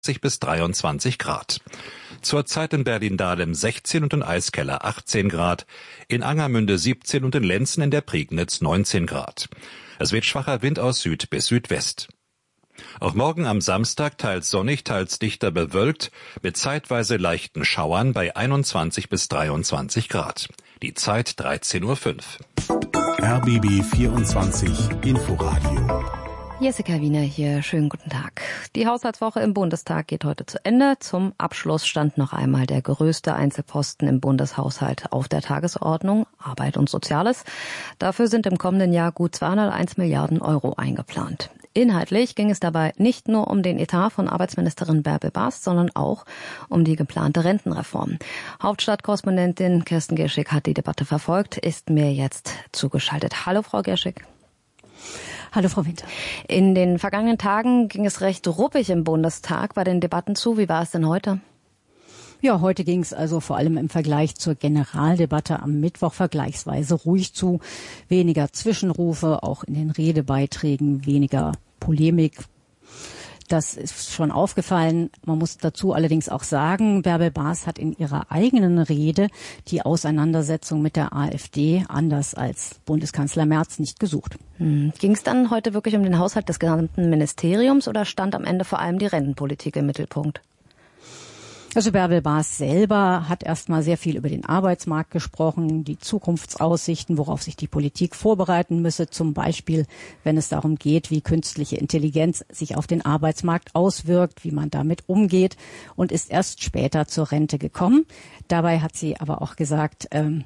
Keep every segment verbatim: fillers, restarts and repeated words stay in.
bis dreiundzwanzig Grad. Zurzeit in Berlin-Dahlem sechzehn und in Eiskeller achtzehn Grad, in Angermünde siebzehn und in Lenzen in der Prignitz neunzehn Grad. Es wird schwacher Wind aus Süd bis Südwest. Auch morgen am Samstag teils sonnig, teils dichter bewölkt, mit zeitweise leichten Schauern bei einundzwanzig bis dreiundzwanzig Grad. Die Zeit dreizehn Uhr fünf. R B B vierundzwanzig Inforadio. Jessica Wiener hier, schönen guten Tag. Die Haushaltswoche im Bundestag geht heute zu Ende. Zum Abschluss stand noch einmal der größte Einzelposten im Bundeshaushalt auf der Tagesordnung, Arbeit und Soziales. Dafür sind im kommenden Jahr gut zweihunderteins Milliarden Euro eingeplant. Inhaltlich ging es dabei nicht nur um den Etat von Arbeitsministerin Bärbel Bas, sondern auch um die geplante Rentenreform. Hauptstadtkorrespondentin Kirsten Gierschig hat die Debatte verfolgt, ist mir jetzt zugeschaltet. Hallo Frau Gierschig. Hallo Frau Winter. In den vergangenen Tagen ging es recht ruppig im Bundestag bei den Debatten zu. Wie war es denn heute? Ja, heute ging es also vor allem im Vergleich zur Generaldebatte am Mittwoch vergleichsweise ruhig zu. Weniger Zwischenrufe, auch in den Redebeiträgen, weniger Polemik. Das ist schon aufgefallen. Man muss dazu allerdings auch sagen, Bärbel Bas hat in ihrer eigenen Rede die Auseinandersetzung mit der AfD anders als Bundeskanzler Merz nicht gesucht. Hm. Ging es dann heute wirklich um den Haushalt des gesamten Ministeriums oder stand am Ende vor allem die Rentenpolitik im Mittelpunkt? Also Bärbel Bas selber hat erstmal sehr viel über den Arbeitsmarkt gesprochen, die Zukunftsaussichten, worauf sich die Politik vorbereiten müsse, zum Beispiel, wenn es darum geht, wie künstliche Intelligenz sich auf den Arbeitsmarkt auswirkt, wie man damit umgeht, und ist erst später zur Rente gekommen. Dabei hat sie aber auch gesagt, ähm,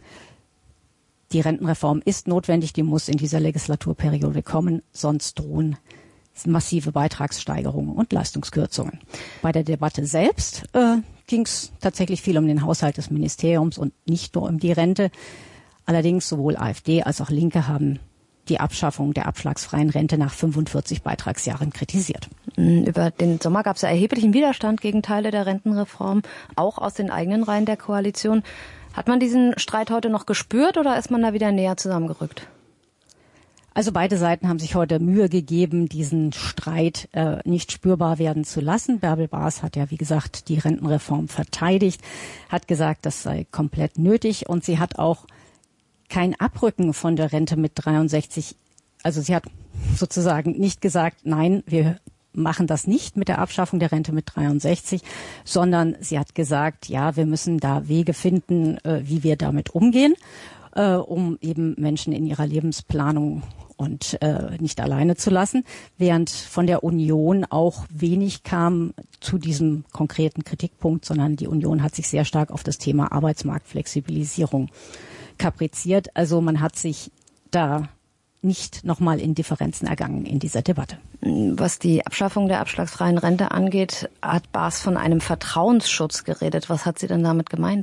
die Rentenreform ist notwendig, die muss in dieser Legislaturperiode kommen, sonst drohen massive Beitragssteigerungen und Leistungskürzungen. Bei der Debatte selbst äh, ging es tatsächlich viel um den Haushalt des Ministeriums und nicht nur um die Rente. Allerdings sowohl AfD als auch Linke haben die Abschaffung der abschlagsfreien Rente nach fünfundvierzig Beitragsjahren kritisiert. Über den Sommer gab es ja erheblichen Widerstand gegen Teile der Rentenreform, auch aus den eigenen Reihen der Koalition. Hat man diesen Streit heute noch gespürt oder ist man da wieder näher zusammengerückt? Also beide Seiten haben sich heute Mühe gegeben, diesen Streit äh, nicht spürbar werden zu lassen. Bärbel Bas hat ja, wie gesagt, die Rentenreform verteidigt, hat gesagt, das sei komplett nötig, und sie hat auch kein Abrücken von der Rente mit dreiundsechzig, also sie hat sozusagen nicht gesagt, nein, wir machen das nicht mit der Abschaffung der Rente mit dreiundsechzig, sondern sie hat gesagt, ja, wir müssen da Wege finden, äh, wie wir damit umgehen, äh, um eben Menschen in ihrer Lebensplanung und äh, nicht alleine zu lassen, während von der Union auch wenig kam zu diesem konkreten Kritikpunkt, sondern die Union hat sich sehr stark auf das Thema Arbeitsmarktflexibilisierung kapriziert. Also man hat sich da nicht nochmal in Differenzen ergangen in dieser Debatte. Was die Abschaffung der abschlagsfreien Rente angeht, hat Bas von einem Vertrauensschutz geredet. Was hat sie denn damit gemeint?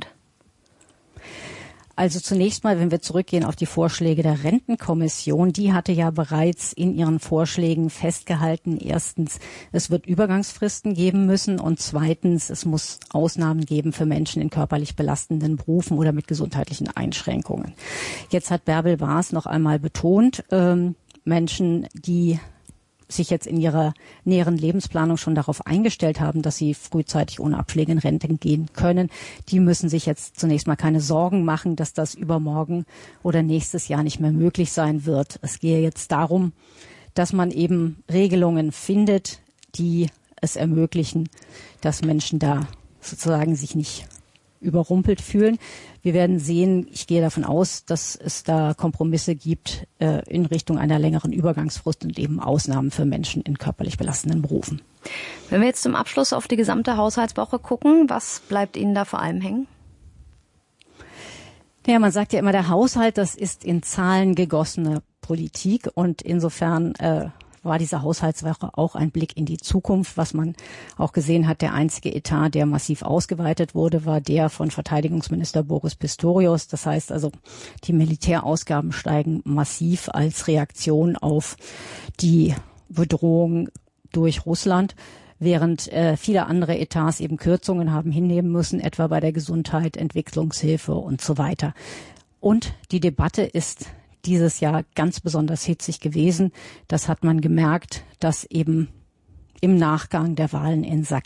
Also zunächst mal, wenn wir zurückgehen auf die Vorschläge der Rentenkommission, die hatte ja bereits in ihren Vorschlägen festgehalten, erstens, es wird Übergangsfristen geben müssen, und zweitens, es muss Ausnahmen geben für Menschen in körperlich belastenden Berufen oder mit gesundheitlichen Einschränkungen. Jetzt hat Bärbel Bas noch einmal betont, ähm, Menschen, die sich jetzt in ihrer näheren Lebensplanung schon darauf eingestellt haben, dass sie frühzeitig ohne Abschläge in Rente gehen können, die müssen sich jetzt zunächst mal keine Sorgen machen, dass das übermorgen oder nächstes Jahr nicht mehr möglich sein wird. Es gehe jetzt darum, dass man eben Regelungen findet, die es ermöglichen, dass Menschen da sozusagen sich nicht überrumpelt fühlen. Wir werden sehen, ich gehe davon aus, dass es da Kompromisse gibt äh, in Richtung einer längeren Übergangsfrist und eben Ausnahmen für Menschen in körperlich belastenden Berufen. Wenn wir jetzt zum Abschluss auf die gesamte Haushaltswoche gucken, was bleibt Ihnen da vor allem hängen? Ja, man sagt ja immer, der Haushalt, das ist in Zahlen gegossene Politik, und insofern äh, war diese Haushaltswoche auch ein Blick in die Zukunft. Was man auch gesehen hat, der einzige Etat, der massiv ausgeweitet wurde, war der von Verteidigungsminister Boris Pistorius. Das heißt also, die Militärausgaben steigen massiv als Reaktion auf die Bedrohung durch Russland, während äh, viele andere Etats eben Kürzungen haben hinnehmen müssen, etwa bei der Gesundheit, Entwicklungshilfe und so weiter. Und die Debatte ist dieses Jahr ganz besonders hitzig gewesen. Das hat man gemerkt, dass eben im Nachgang der Wahlen in Sachsen.